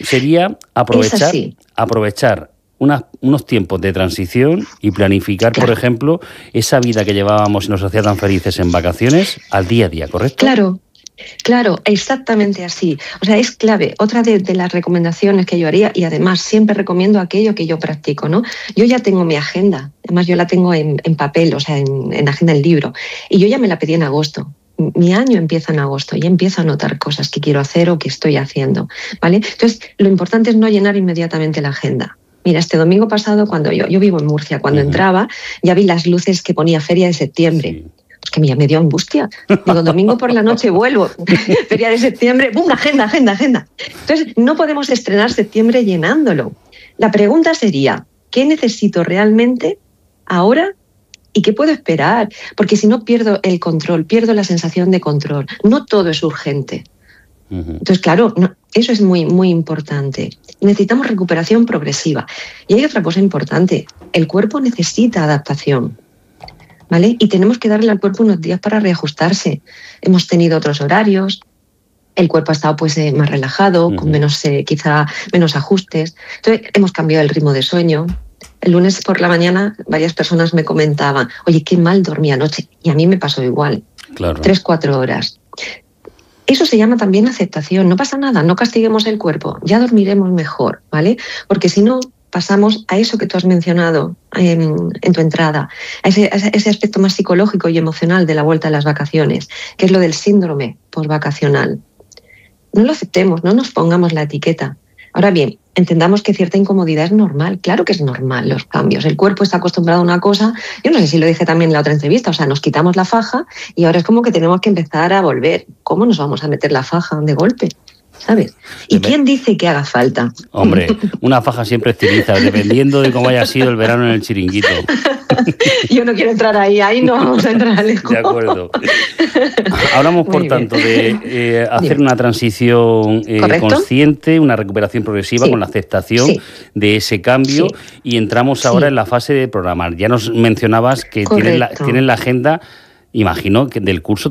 sería aprovechar unos tiempos de transición y planificar, por ejemplo, esa vida que llevábamos y nos hacía tan felices en vacaciones al día a día, ¿correcto? Claro, exactamente así. O sea, es clave. Otra de las recomendaciones que yo haría, y además siempre recomiendo aquello que yo practico, ¿no? Yo ya tengo mi agenda, además yo la tengo en papel, o sea, en agenda en libro, y yo ya me la pedí en agosto. Mi año empieza en agosto y empiezo a anotar cosas que quiero hacer o que estoy haciendo, ¿vale? Entonces, lo importante es no llenar inmediatamente la agenda. Mira, este domingo pasado, cuando yo vivo en Murcia, cuando entraba, ya vi las luces que ponía Feria de Septiembre. Sí. Pues que me dio angustia. Digo, domingo por la noche vuelvo, Feria de Septiembre, ¡bum! Agenda. Entonces, no podemos estrenar septiembre llenándolo. La pregunta sería, ¿qué necesito realmente ahora y qué puedo esperar? Porque si no, pierdo el control, pierdo la sensación de control. No todo es urgente. Entonces, claro, eso es muy, muy importante. Necesitamos recuperación progresiva. Y hay otra cosa importante, el cuerpo necesita adaptación, ¿vale? Y tenemos que darle al cuerpo unos días para reajustarse. Hemos tenido otros horarios, el cuerpo ha estado pues, más relajado, con quizá menos ajustes. Entonces, hemos cambiado el ritmo de sueño. El lunes por la mañana varias personas me comentaban, oye, qué mal dormí anoche. Y a mí me pasó igual. Claro. 3-4 horas. Eso se llama también aceptación. No pasa nada, no castiguemos el cuerpo, ya dormiremos mejor, ¿vale? Porque si no, pasamos a eso que tú has mencionado en tu entrada, a ese aspecto más psicológico y emocional de la vuelta a las vacaciones, que es lo del síndrome postvacacional. No lo aceptemos, no nos pongamos la etiqueta. Ahora bien, entendamos que cierta incomodidad es normal. Claro que es normal los cambios. El cuerpo está acostumbrado a una cosa. Yo no sé si lo dije también en la otra entrevista. O sea, nos quitamos la faja y ahora es como que tenemos que empezar a volver. ¿Cómo nos vamos a meter la faja de golpe? ¿Sabes? ¿Y quién dice que haga falta? Hombre, una faja siempre estiliza, dependiendo de cómo haya sido el verano en el chiringuito. Yo no quiero entrar ahí no vamos a entrar, Alejo. De acuerdo. Hablamos, por tanto, de hacer una transición consciente, una recuperación progresiva con la aceptación de ese cambio y entramos ahora en la fase de programar. Ya nos mencionabas que tienen la agenda, imagino, que del curso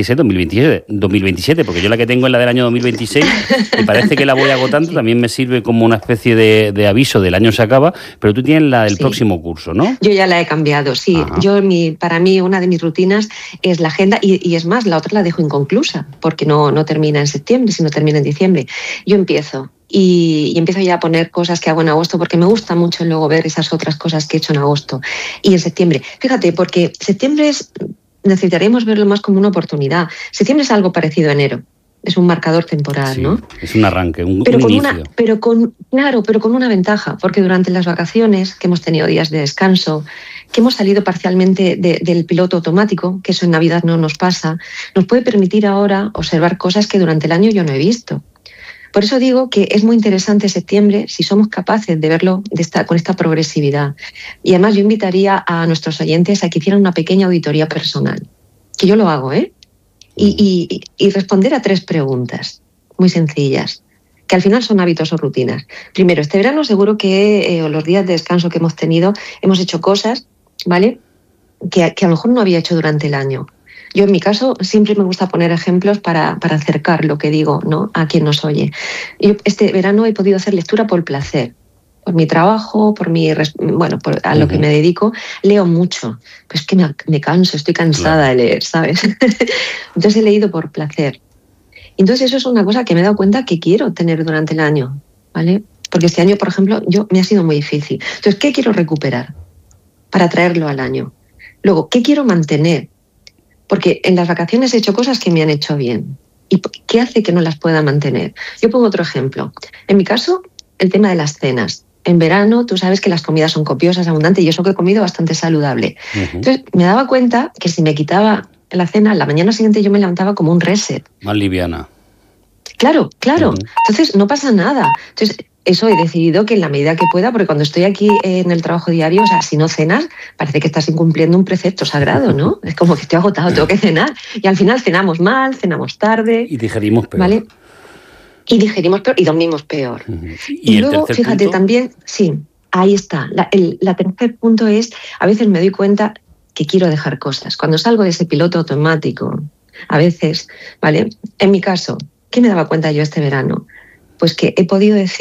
2026-2027, porque yo la que tengo es la del año 2026 y parece que la voy agotando, también me sirve como una especie de aviso del año se acaba, pero tú tienes la del próximo curso, ¿no? Yo ya la he cambiado, sí. Para mí una de mis rutinas es la agenda y es más, la otra la dejo inconclusa, porque no termina en septiembre, sino termina en diciembre. Yo empiezo. Y empiezo ya a poner cosas que hago en agosto porque me gusta mucho luego ver esas otras cosas que he hecho en agosto. Y en septiembre, fíjate, porque septiembre necesitaremos verlo más como una oportunidad. Septiembre es algo parecido a enero. Es un marcador temporal, ¿no? Es un arranque, un inicio. Pero con una ventaja, porque durante las vacaciones, que hemos tenido días de descanso, que hemos salido parcialmente del piloto automático, que eso en Navidad no nos pasa, nos puede permitir ahora observar cosas que durante el año yo no he visto. Por eso digo que es muy interesante septiembre si somos capaces de verlo con esta progresividad. Y además yo invitaría a nuestros oyentes a que hicieran una pequeña auditoría personal, que yo lo hago, y responder a 3 preguntas muy sencillas, que al final son hábitos o rutinas. Primero, este verano seguro que los días de descanso que hemos tenido hemos hecho cosas, ¿vale?, que a lo mejor no había hecho durante el año. Yo, en mi caso, siempre me gusta poner ejemplos para acercar lo que digo, ¿no?, a quien nos oye. Yo este verano he podido hacer lectura por placer, por mi trabajo, por a lo que me dedico. Leo mucho, pues que me canso, estoy cansada de leer, ¿sabes? Entonces he leído por placer. Entonces eso es una cosa que me he dado cuenta que quiero tener durante el año, ¿vale? Porque este año, por ejemplo, me ha sido muy difícil. Entonces, ¿qué quiero recuperar para traerlo al año? Luego, ¿qué quiero mantener? Porque en las vacaciones he hecho cosas que me han hecho bien. ¿Y qué hace que no las pueda mantener? Yo pongo otro ejemplo. En mi caso, el tema de las cenas. En verano, tú sabes que las comidas son copiosas, abundantes, y eso que he comido bastante saludable. Entonces, me daba cuenta que si me quitaba la cena, la mañana siguiente yo me levantaba como un reset. Más liviana. Claro. Entonces, no pasa nada. Entonces, eso he decidido que en la medida que pueda, porque cuando estoy aquí en el trabajo diario, o sea, si no cenas, parece que estás incumpliendo un precepto sagrado, ¿no? Es como que estoy agotado, tengo que cenar. Y al final cenamos mal, cenamos tarde. Y digerimos peor. ¿Vale? Y digerimos peor y dormimos peor. Y luego, fíjate, también, ahí está. La tercer punto es, a veces me doy cuenta que quiero dejar cosas. Cuando salgo de ese piloto automático, a veces, ¿vale? En mi caso, ¿qué me daba cuenta yo este verano? Pues que he podido decir